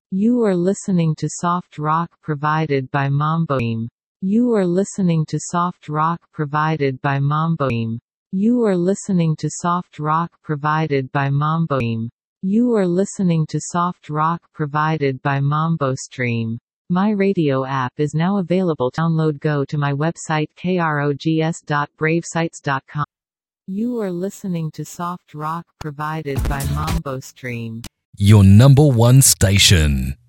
You are listening to soft rock provided by Mamboim. You are listening to soft rock provided by Mamboim. You are listening to soft rock provided by Mamboim. You are listening to soft rock provided by MamboStream. My radio app is now available. Download. Go to my website krogs.bravesites.com. You are listening to soft rock provided by MamboStream. Your number one station.